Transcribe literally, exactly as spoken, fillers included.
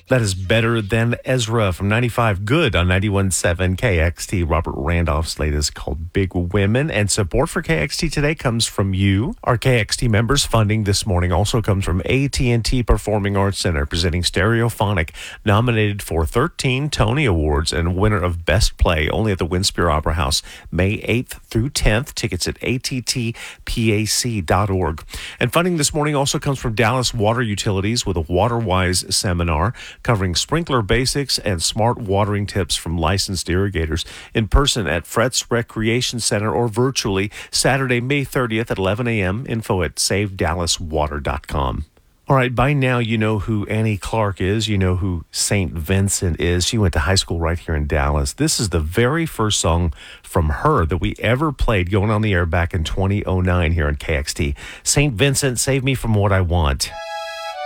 That is Better Than Ezra from ninety-five Good on ninety-one point seven K X T. Robert Randolph's latest called Big Women. And support for K X T today comes from you. Our K X T members funding this morning also comes from A T and T Performing Arts Center, presenting Stereophonic, nominated for thirteen Tony Awards and winner of Best Play, only at the Winspear Opera House, May eighth through tenth. Tickets at A T T P A C dot org. And funding this morning also comes from Dallas Water Utilities with a WaterWise seminar covering sprinkler basics and smart watering tips from licensed irrigators, in person at Fretz Recreation Center or virtually Saturday, May thirtieth at eleven a.m. Info at save dallas water dot com. All right, by now you know who Annie Clark is. You know who Saint Vincent is. She went to high school right here in Dallas. This is the very first song from her that we ever played going on the air back in twenty oh nine here on K X T. Saint Vincent, Save Me From What I Want.